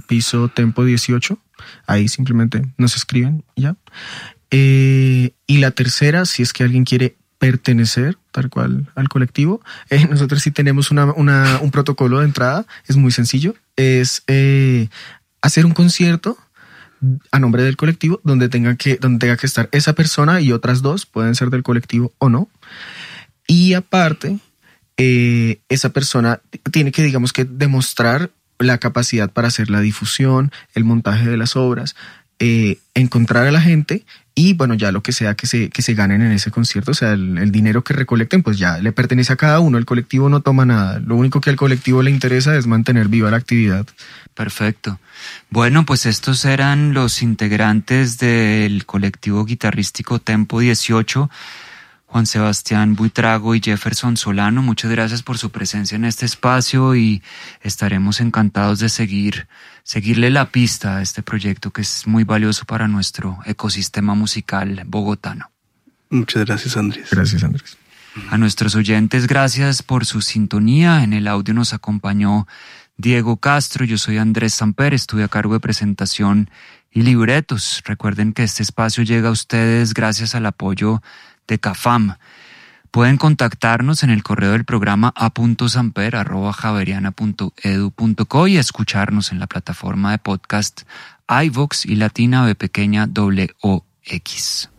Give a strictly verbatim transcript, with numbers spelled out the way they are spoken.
piso Tempo dieciocho. Ahí simplemente nos escriben y ya. Eh, y la tercera, si es que alguien quiere pertenecer tal cual al colectivo, eh, nosotros sí tenemos una, una, un protocolo de entrada. Es muy sencillo. Es eh, hacer un concierto a nombre del colectivo donde tenga que, donde tenga que estar esa persona y otras dos, pueden ser del colectivo o no. Y aparte, eh, esa persona tiene que, digamos que, demostrar la capacidad para hacer la difusión, el montaje de las obras, eh, encontrar a la gente y, bueno, ya lo que sea que se, que se ganen en ese concierto, o sea, el, el dinero que recolecten, pues ya le pertenece a cada uno. El colectivo no toma nada. Lo único que al colectivo le interesa es mantener viva la actividad. Perfecto. Bueno, pues estos eran los integrantes del colectivo guitarrístico Tempo dieciocho. Juan Sebastián Buitrago y Jefferson Solano, muchas gracias por su presencia en este espacio y estaremos encantados de seguir, seguirle la pista a este proyecto que es muy valioso para nuestro ecosistema musical bogotano. Muchas gracias, Andrés. Gracias, Andrés. A nuestros oyentes, gracias por su sintonía. En el audio nos acompañó Diego Castro, yo soy Andrés Samper, estuve a cargo de presentación y libretos. Recuerden que este espacio llega a ustedes gracias al apoyo de CAFAM. Pueden contactarnos en el correo del programa a punto samper arroba javeriana punto edu punto co y escucharnos en la plataforma de podcast iVoox y Latina B pequeña doble O X.